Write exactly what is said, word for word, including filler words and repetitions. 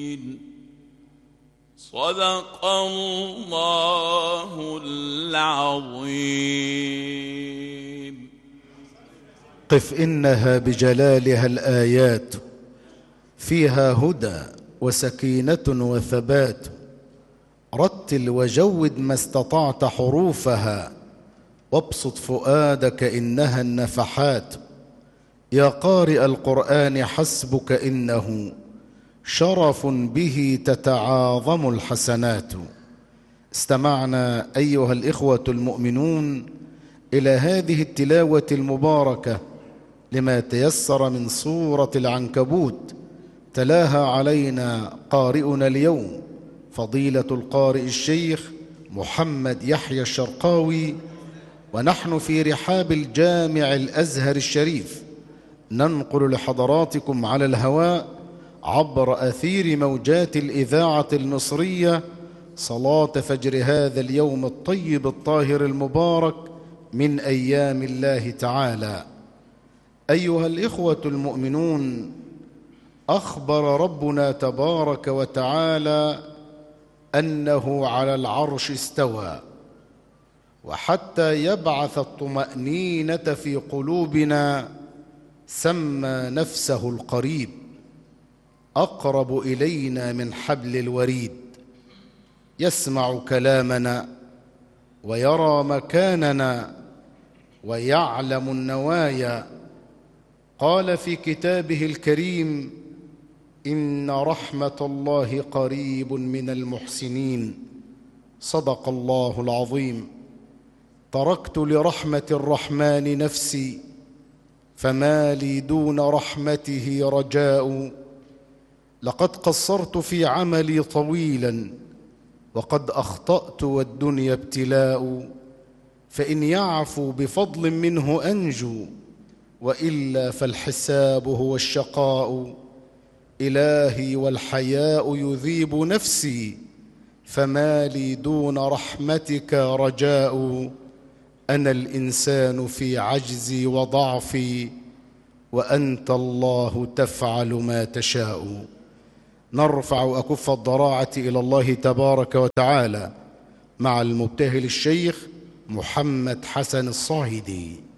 صدق الله العظيم. قف إنها بجلالها الآيات فيها هدى وسكينة وثبات، رتل وجود ما استطعت حروفها وابسط فؤادك إنها النفحات. يا قارئ القرآن حسبك إنه شرف به تتعاظم الحسنات. استمعنا أيها الإخوة المؤمنون إلى هذه التلاوة المباركة لما تيسر من سورة العنكبوت، تلاها علينا قارئنا اليوم فضيلة القارئ الشيخ محمد يحيى الشرقاوي، ونحن في رحاب الجامع الأزهر الشريف ننقل لحضراتكم على الهواء عبر أثير موجات الإذاعة المصرية صلاة فجر هذا اليوم الطيب الطاهر المبارك من أيام الله تعالى. أيها الإخوة المؤمنون، أخبر ربنا تبارك وتعالى أنه على العرش استوى، وحتى يبعث الطمأنينة في قلوبنا سمى نفسه القريب، أقرب إلينا من حبل الوريد، يسمع كلامنا ويرى مكاننا ويعلم النوايا. قال في كتابه الكريم: إن رحمة الله قريب من المحسنين. صدق الله العظيم. تركت لرحمة الرحمن نفسي فما لي دون رحمته رجاء. لقد قصرت في عملي طويلا وقد أخطأت والدنيا ابتلاء، فإن يعفو بفضل منه أنجو وإلا فالحساب هو الشقاء. إلهي والحياء يذيب نفسي فما لي دون رحمتك رجاء. أنا الإنسان في عجزي وضعفي وأنت الله تفعل ما تشاء. نرفع أكف الضراعة إلى الله تبارك وتعالى مع المبتهل الشيخ محمد حسن الصاهدي.